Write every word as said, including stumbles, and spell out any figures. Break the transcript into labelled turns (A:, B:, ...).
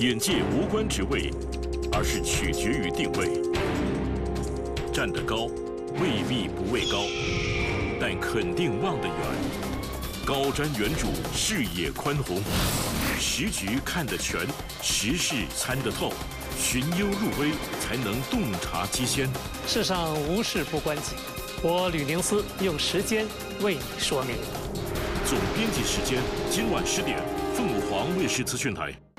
A: 眼界无关职位，而是取决于定位。站得高，未必不畏高，但肯定望得远。高瞻远瞩，视野宽宏，时局看得全，时事参得透，寻幽入微，才能洞察机先。
B: 世上无事不关己，我吕宁思用时间为你说明。
A: 总编辑时间，今晚十点，凤凰卫视资讯台。